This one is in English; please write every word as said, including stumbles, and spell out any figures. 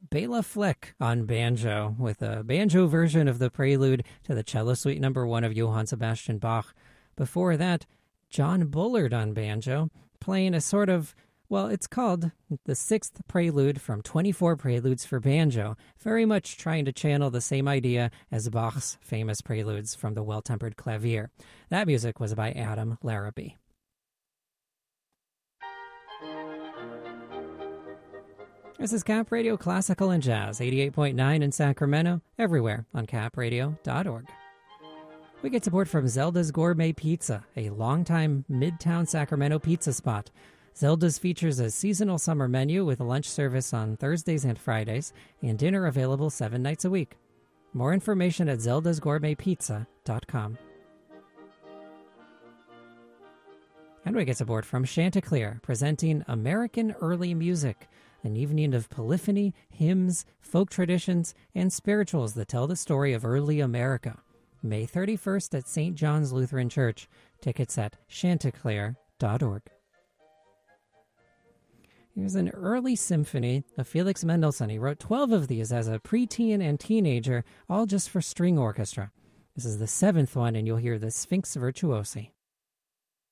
Bela Flick on banjo, with a banjo version of the prelude to the cello suite number one of Johann Sebastian Bach. Before that, John Bullard on banjo, playing a sort of, well, it's called the sixth prelude from twenty-four preludes for banjo, very much trying to channel the same idea as Bach's famous preludes from the Well-Tempered Clavier. That music was by Adam Larrabee. This is Cap Radio Classical and Jazz, eighty-eight point nine in Sacramento, everywhere on cap radio dot org. We get support from Zelda's Gourmet Pizza, a longtime Midtown Sacramento pizza spot. Zelda's features a seasonal summer menu with lunch service on Thursdays and Fridays, and dinner available seven nights a week. More information at zeldas gourmet pizza dot com. And we get support from Chanticleer, presenting American Early Music, an evening of polyphony, hymns, folk traditions, and spirituals that tell the story of early America. May thirty-first at Saint John's Lutheran Church. Tickets at chanticleer dot org. Here's an early symphony of Felix Mendelssohn. He wrote twelve of these as a preteen and teenager, all just for string orchestra. This is the seventh one, and you'll hear the Sphinx Virtuosi.